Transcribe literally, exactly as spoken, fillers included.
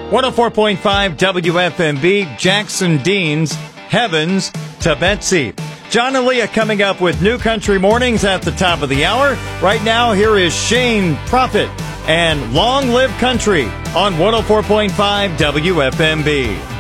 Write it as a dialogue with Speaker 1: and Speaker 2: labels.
Speaker 1: one oh four point five W F M B, Jackson Dean's Heavens to Betsy. John and Leah coming up with New Country Mornings at the top of the hour. Right now, here is Shane Prophet and Long Live Country on one oh four point five W F M B.